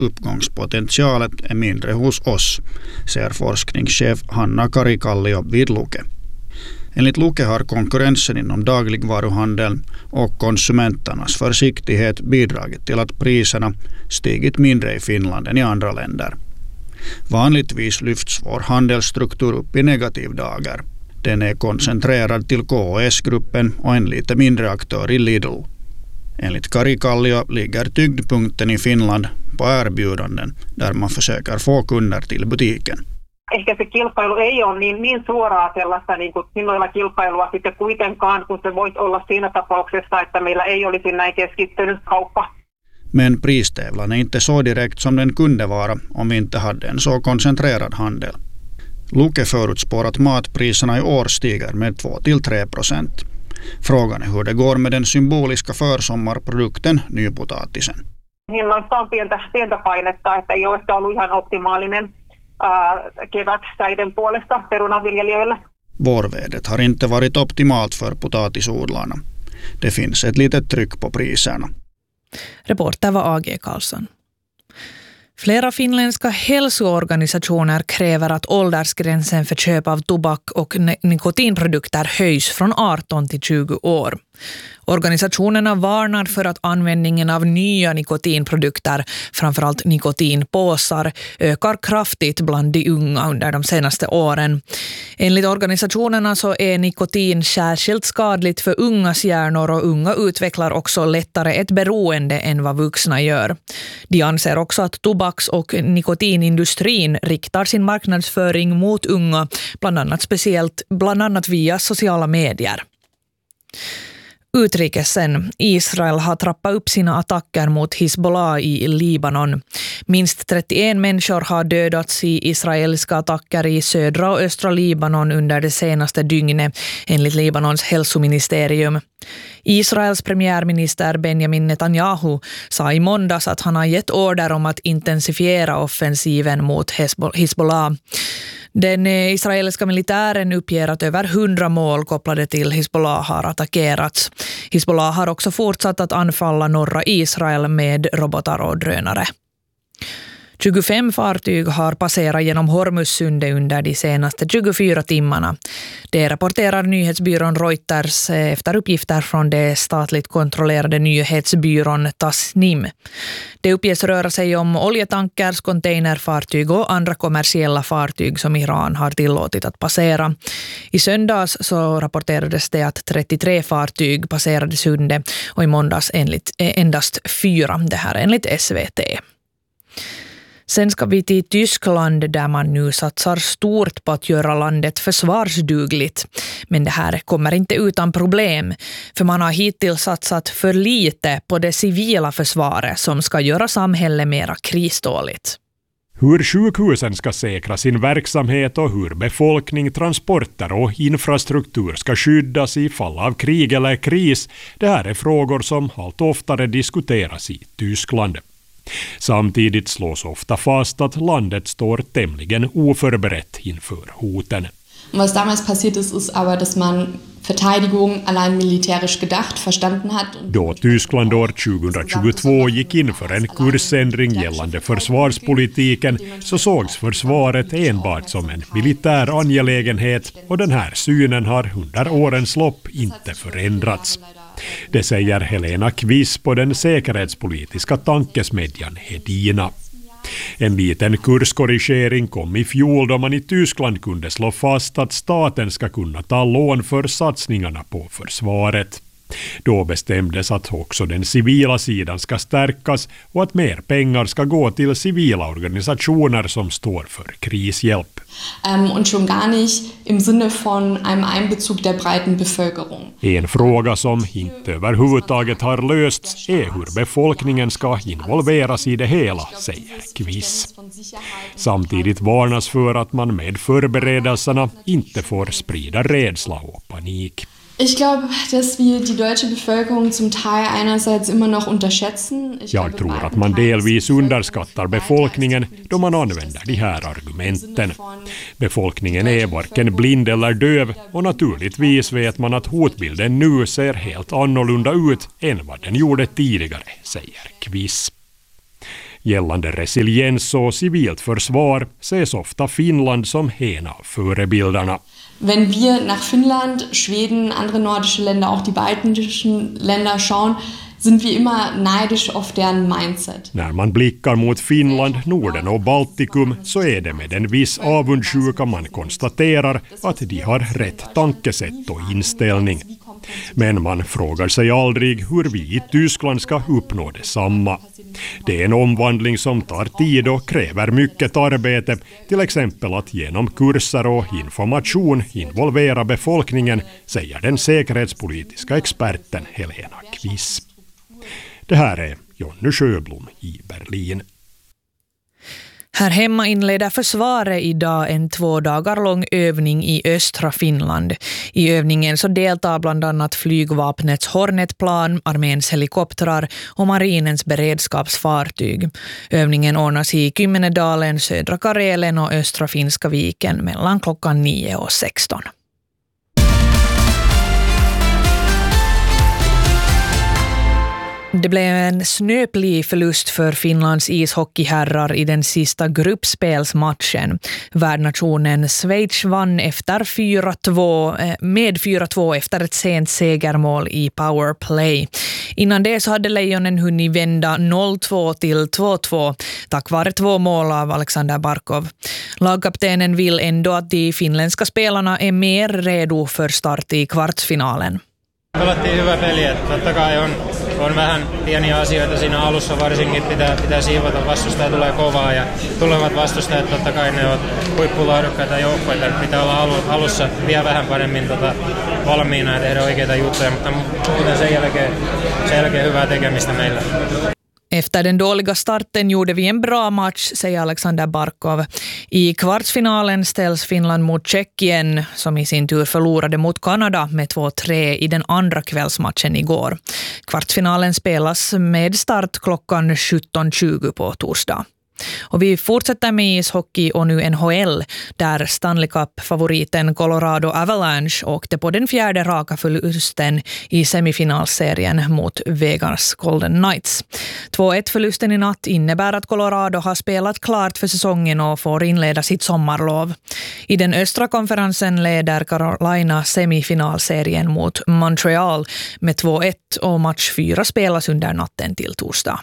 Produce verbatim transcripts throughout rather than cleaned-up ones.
uppgångspotentialet är mindre hos oss, säger forskningschef Hanna Karikallio vid Luke. Enligt Luke har konkurrensen inom dagligvaruhandeln och konsumenternas försiktighet bidragit till att priserna stigit mindre i Finland än i andra länder. Vanligtvis lyfts vår handelsstruktur upp i negativ dagar. Den är koncentrerad till K och S-gruppen och en lite mindre aktör i Lidl. Enligt Karikallio ligger tyngdpunkten i Finland på erbjudanden där man försöker få kunder till butiken. Ehkä se kilpailu ei ole niin, niin suoraa sellaista niin kuin hinnoilla kilpailua sitten kuitenkaan, kun se voisi olla siinä tapauksessa, että meillä ei olisi näin keskittynyt kauppa. Men pristävlan är inte så direkt som den kunde vara om vi inte hade en så koncentrerad handel. Luke förutspår att matpriserna i år stiger med två till tre procent. Frågan är hur det går med den symboliska försommarprodukten nypotatisen. Hinnoista on pientä, pientä painetta, että ei ole ehkä ollut ihan optimaalinen äh, kevät säiden puolesta perunaviljelijöillä. Vårvädret har inte varit optimalt för potatisodlarna. Det finns ett litet tryck på priserna. Reporter var A G Karlsson. Flera finländska hälsoorganisationer kräver att åldersgränsen för köp av tobak och nikotinprodukter höjs från arton till tjugo år. Organisationerna varnar för att användningen av nya nikotinprodukter, framförallt nikotinpåsar, ökar kraftigt bland de unga under de senaste åren. Enligt organisationerna så är nikotin särskilt skadligt för ungas hjärnor och unga utvecklar också lättare ett beroende än vad vuxna gör. De anser också att tobaks- och nikotinindustrin riktar sin marknadsföring mot unga, bland annat speciellt bland annat via sociala medier. Utrikesen. Israel har trappat upp sina attacker mot Hizbollah i Libanon. Minst trettioen människor har dödats i israeliska attacker i södra och östra Libanon under det senaste dygnet, enligt Libanons hälsoministerium. Israels premiärminister Benjamin Netanyahu sa i måndags att han har gett order om att intensifiera offensiven mot Hizbollah. Den israeliska militären uppger att över hundra mål kopplade till Hizbollah har attackerats. Hizbollah har också fortsatt att anfalla norra Israel med robotar och drönare. tjugofem fartyg har passerat genom Hormuzsundet under de senaste tjugofyra timmarna. Det rapporterar nyhetsbyrån Reuters efter uppgifter från det statligt kontrollerade nyhetsbyrån Tasnim. Det uppges röra sig om oljetankers, containerfartyg och andra kommersiella fartyg som Iran har tillåtit att passera. I söndags så rapporterades det att trettiotre fartyg passerade sundet och i måndags enligt, endast fyra, det här enligt S V T. Sen ska vi till Tyskland där man nu satsar stort på att göra landet försvarsdugligt. Men det här kommer inte utan problem, för man har hittills satsat för lite på det civila försvaret som ska göra samhället mera kriståligt. Hur sjukhusen ska säkra sin verksamhet och hur befolkning, transporter och infrastruktur ska skyddas i fall av krig eller kris, det här är frågor som allt oftare diskuteras i Tyskland. Samtidigt slås ofta fast att landet står tämligen oförberett inför hoten. Was damals passiert ist, ist aber, dass man Verteidigung allein militärisch gedacht verstanden hat. Då Tyskland år tjugohundratjugotvå gick in för en kursändring gällande försvarspolitiken så sågs försvaret enbart som en militär angelägenhet och den här synen har under årens lopp inte förändrats. Det säger Helena Kviss på den säkerhetspolitiska tankesmedjan Hedina. En liten kurskorrigering kom i fjol då man i Tyskland kunde slå fast att staten ska kunna ta lån för satsningarna på försvaret. Då bestämdes att också den civila sidan ska stärkas och att mer pengar ska gå till civila organisationer som står för krishjälp. Um, und schon gar nicht im Sinne von einem Einbezug der breiten Bevölkerung. En fråga som inte överhuvudtaget har lösts är hur befolkningen ska involveras i det hela, säger Kviss. Samtidigt varnas för att man med förberedelserna inte får sprida rädsla och panik. Ich glaube, dass wir die deutsche Bevölkerung zum Teil einerseits immer noch unterschätzen. Jag tror att man delvis underskattar befolkningen då man använder de här argumenten. Befolkningen är varken blind eller döv och naturligtvis vet man att hotbilden nu ser helt annorlunda ut än vad den gjorde tidigare, säger Kviss. Gällande resiliens och civilt försvar ses ofta Finland som en av förebilderna. Wenn wir nach Finnland, Schweden, andere nordische Länder, auch die baltischen Länder schauen, sind vi immer neidisch auf deren mindset. När man blickar mot Finland, Norden och Baltikum så är det med en viss avundsjuka man konstaterar att de har rätt tankesätt och inställning. Men man frågar sig aldrig hur vi i Tyskland ska uppnå detsamma. Det är en omvandling som tar tid och kräver mycket arbete, till exempel att genom kurser och information involvera befolkningen, säger den säkerhetspolitiska experten Helena Kviss. Det här är Jonny Sjöblom i Berlin. Här hemma inleder försvaret idag en två dagar lång övning i östra Finland. I övningen så deltar bland annat flygvapnets Hornetplan, arméns helikoptrar och marinens beredskapsfartyg. Övningen ordnas i Kymmenedalen, södra Karelen och östra Finska viken mellan klockan nio och sexton. Det blev en snöplig förlust för Finlands ishockeyherrar i den sista gruppspelsmatchen. Värdnationen Schweiz vann efter fyra två, med fyra två efter ett sent segermål i powerplay. Innan det så hade Lejonen hunnit vända noll två till två två tack vare två mål av Alexander Barkov. Lagkaptenen vill ändå att de finländska spelarna är mer redo för start i kvartsfinalen. Pelattiin hyvä peli, että totta kai on, on vähän pieniä asioita siinä alussa, varsinkin pitää, pitää siivota, vastustaja tulee kovaa ja tulevat vastustajat totta kai ne on huippulaadukkaita joukkoita, pitää olla alussa vielä vähän paremmin tota, valmiina ja tehdä oikeita juttuja, mutta muuten sen jälkeen, sen jälkeen hyvää tekemistä meillä. Efter den dåliga starten gjorde vi en bra match, säger Alexander Barkov. I kvartsfinalen ställs Finland mot Tjeckien, som i sin tur förlorade mot Kanada med två tre i den andra kvällsmatchen igår. Kvartsfinalen spelas med start klockan sjutton tjugo på torsdag. Och vi fortsätter med ishockey och nu N H L, där Stanley Cup-favoriten Colorado Avalanche åkte på den fjärde raka förlusten i semifinalserien mot Vegas Golden Knights. två ett förlusten i natt innebär att Colorado har spelat klart för säsongen och får inleda sitt sommarlov. I den östra konferensen leder Carolina semifinalserien mot Montreal med två ett och match fyra spelas under natten till torsdag.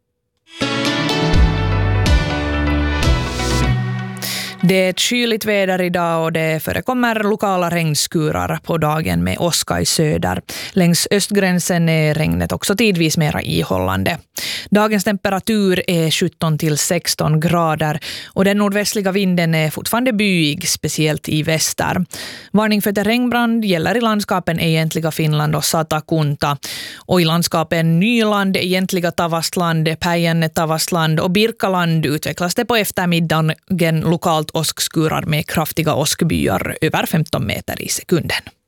Det är ett kyligt väder idag och det förekommer lokala regnskurar på dagen med åska i söder. Längs östgränsen är regnet också tidvis mera ihållande. Dagens temperatur är sjutton till sexton grader och den nordvästliga vinden är fortfarande byig, speciellt i väster. Varning för terrängbrand gäller i landskapen Egentliga Finland och Satakunta. Och i landskapen Nyland, Egentliga Tavastland, Päijänne Tavastland och Birkaland utvecklas det på eftermiddagen lokalt åskskurar med kraftiga åskbyar över femton meter i sekunden.